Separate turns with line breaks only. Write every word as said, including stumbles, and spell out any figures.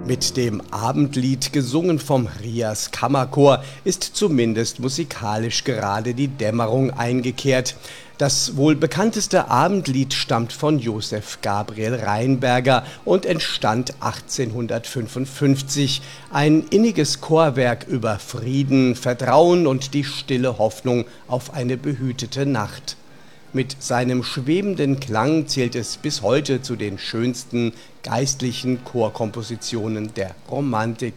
Mit dem Abendlied, gesungen vom Rias Kammerchor, ist zumindest musikalisch gerade die Dämmerung eingekehrt. Das wohl bekannteste Abendlied stammt von Josef Gabriel Rheinberger und entstand achtzehnhundertfünfundfünfzig. Ein inniges Chorwerk über Frieden, Vertrauen und die stille Hoffnung auf eine behütete Nacht. Mit seinem schwebenden Klang zählt es bis heute zu den schönsten geistlichen Chorkompositionen der Romantik.